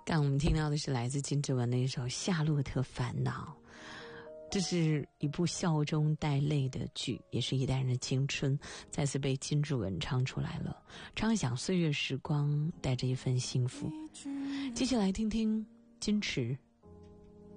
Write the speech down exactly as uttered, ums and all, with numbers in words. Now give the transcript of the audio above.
刚我们听到的是来自金志文的一首《夏洛特烦恼》，这是一部笑中带泪的剧，也是一代人的青春，再次被金志文唱出来了。畅想岁月时光，带着一份幸福。接下来听听金池